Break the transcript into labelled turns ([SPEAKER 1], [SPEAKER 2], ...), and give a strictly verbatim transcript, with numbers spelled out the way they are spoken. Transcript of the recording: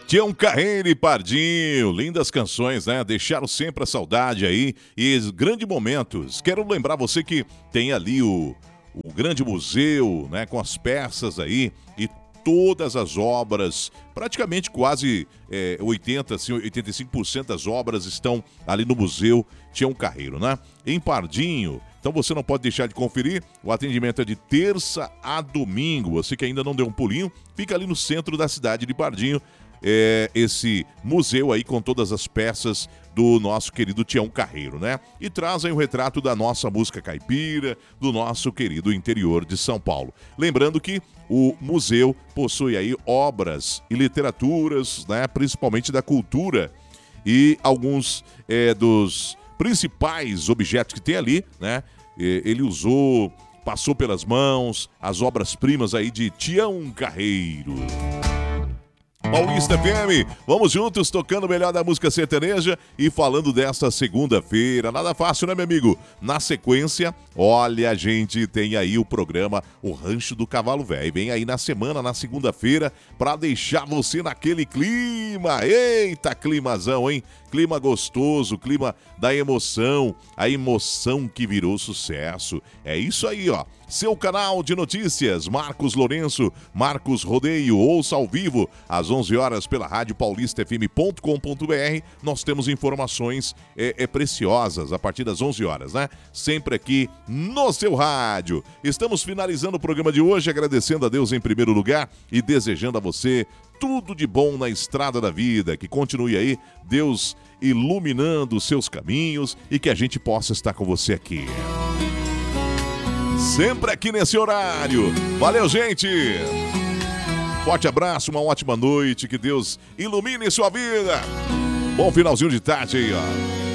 [SPEAKER 1] Tião Carreiro e Pardinho, lindas canções, né? Deixaram sempre a saudade aí e grandes momentos. Quero lembrar você que tem ali o, o grande museu, né? Com as peças aí e todas as obras, praticamente quase é, oitenta, assim, oitenta e cinco por cento das obras estão ali no Museu Tião Carreiro, né? Em Pardinho. Então você não pode deixar de conferir. O atendimento é de terça a domingo. Você que ainda não deu um pulinho, fica ali no centro da cidade de Pardinho. É, esse museu aí com todas as peças do nosso querido Tião Carreiro, né? E trazem o retrato da nossa música caipira, do nosso querido interior de São Paulo. Lembrando que o museu possui aí obras e literaturas, né? Principalmente da cultura e alguns é, dos principais objetos que tem ali, né? Ele usou, passou pelas mãos as obras-primas aí de Tião Carreiro. Paulista F M, vamos juntos tocando o melhor da música sertaneja e falando desta segunda-feira. Nada fácil, né, meu amigo? Na sequência, olha, a gente tem aí o programa O Rancho do Cavalo Velho. Vem aí na semana, na segunda-feira, para deixar você naquele clima. Eita, climazão, hein? Clima gostoso, clima da emoção, a emoção que virou sucesso. É isso aí, ó. Seu canal de notícias, Marcos Lourenço, Marcos Rodeio, ouça ao vivo, às onze horas pela rádio paulista f m ponto com ponto b r. Nós temos informações é, é, preciosas a partir das onze horas, né? Sempre aqui no seu rádio. Estamos finalizando o programa de hoje, agradecendo a Deus em primeiro lugar e desejando a você tudo de bom na estrada da vida, que continue aí, Deus iluminando os seus caminhos e que a gente possa estar com você aqui. Sempre aqui nesse horário. Valeu, gente! Forte abraço, uma ótima noite, que Deus ilumine sua vida. Bom finalzinho de tarde aí, ó.